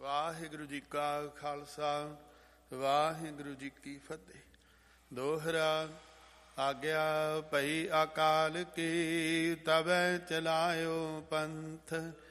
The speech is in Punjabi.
ਵਾਹਿਗੁਰੂ ਜੀ ਕਾ ਖਾਲਸਾ ਵਾਹਿਗੁਰੂ ਜੀ ਕੀ ਫਤਿਹ। ਦੋਹਰਾ ਆਗਿਆ ਭਈ ਅਕਾਲ ਕੀ ਤਬੈ ਚਲਾਇਓ ਪੰਥ।